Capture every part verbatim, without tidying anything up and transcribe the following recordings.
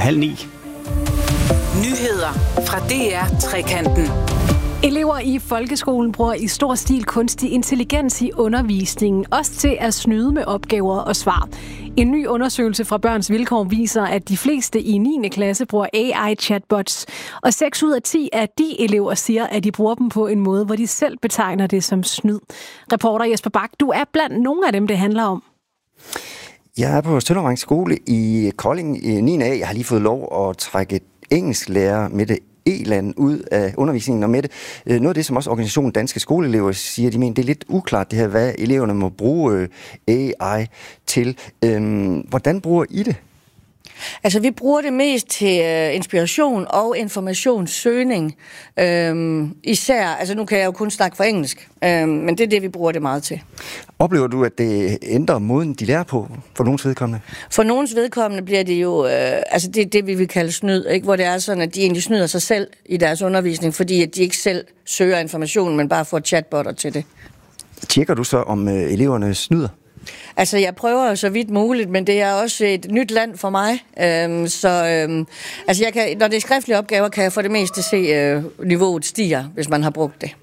halv ni. Nyheder fra D R Trekanten. Elever i folkeskolen bruger i stor stil kunstig intelligens i undervisningen, også til at snyde med opgaver og svar. En ny undersøgelse fra Børns Vilkår viser, at de fleste i niende klasse bruger A I-chatbots, og seks ud af ti af de elever siger, at de bruger dem på en måde, hvor de selv betegner det som snyd. Reporter Jesper Bak, du er blandt nogle af dem, det handler om. Jeg er på Søndervang skole i Kolding i niende A. Jeg har lige fået lov at trække engelsklærer Mette Eland ud af undervisningen. Og Mette, noget af det, som også organisationen Danske Skoleelever siger, de mener, det er lidt uklart det her, hvad eleverne må bruge A I til. Hvordan bruger I det? Altså, vi bruger det mest til øh, inspiration og informationssøgning. Øhm, især, altså nu kan jeg jo kun snakke for engelsk, øhm, men det er det, vi bruger det meget til. Oplever du, at det ændrer måden, de lærer på for nogens vedkommende? For nogens vedkommende bliver det jo, øh, altså det er det, vi vil kalde snyd, ikke? Hvor det er sådan, at de egentlig snyder sig selv i deres undervisning, fordi at de ikke selv søger information, men bare får chatbotter til det. Tjekker du så, om øh, eleverne snyder? Altså, jeg prøver så vidt muligt, men det er også et nyt land for mig. Øhm, så øhm, altså jeg kan, når det er skriftlige opgaver, kan jeg for det meste se, øh, niveauet stiger, hvis man har brugt det.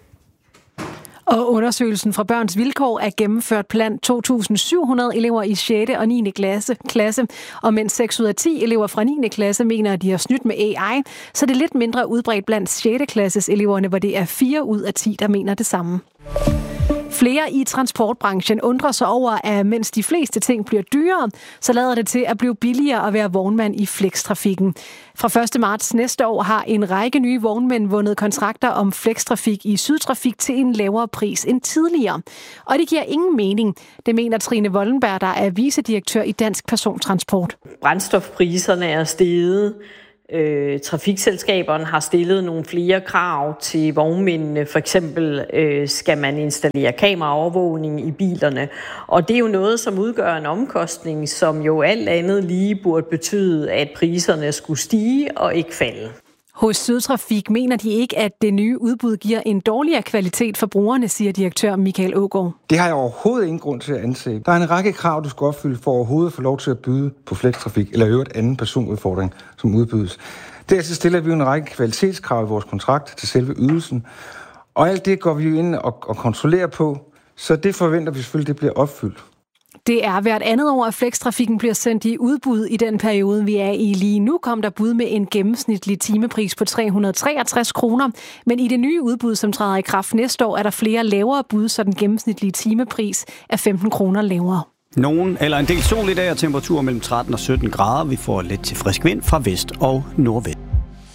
Og undersøgelsen fra Børns Vilkår er gennemført blandt to tusind syv hundrede elever i sjette og niende klasse, klasse. Og mens seks ud af ti elever fra niende klasse mener, at de har snydt med A I, så er det lidt mindre udbredt blandt sjette klasses eleverne, hvor det er fire ud af ti, der mener det samme. Flere i transportbranchen undrer sig over, at mens de fleste ting bliver dyrere, så lader det til at blive billigere at være vognmand i flextrafikken. Fra første marts næste år har en række nye vognmænd vundet kontrakter om flextrafik i Sydtrafik til en lavere pris end tidligere. Og det giver ingen mening. Det mener Trine Wollenberg, der er vicedirektør i Dansk Persontransport. Brændstofpriserne er steget. Øh, trafikselskaberne har stillet nogle flere krav til vognmændene. For eksempel øh, skal man installere kameraovervågning i bilerne. Og det er jo noget, som udgør en omkostning, som jo alt andet lige burde betyde, at priserne skulle stige og ikke falde. Hos Sydtrafik mener de ikke, at det nye udbud giver en dårligere kvalitet for brugerne, siger direktør Michael Aagaard. Det har jeg overhovedet ingen grund til at anse. Der er en række krav, du skal opfylde for overhovedet at få lov til at byde på flextrafik eller øvrigt anden personudfordring, som udbydes. Dertil stiller vi en række kvalitetskrav i vores kontrakt til selve ydelsen, og alt det går vi jo ind og, og kontrollerer på, så det forventer vi selvfølgelig, det bliver opfyldt. Det er hvert andet år, at flextrafikken bliver sendt i udbud i den periode, vi er i lige nu. Kom der bud med en gennemsnitlig timepris på tre hundrede og treogtres kroner. Men i det nye udbud, som træder i kraft næste år, er der flere lavere bud, så den gennemsnitlige timepris er femten kroner lavere. Nogen eller en del sol i dag og temperaturer mellem tretten og sytten grader. Vi får lidt til frisk vind fra vest og nordvest.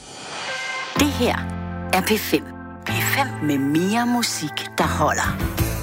Det her er P fem. P fem med mere musik, der holder.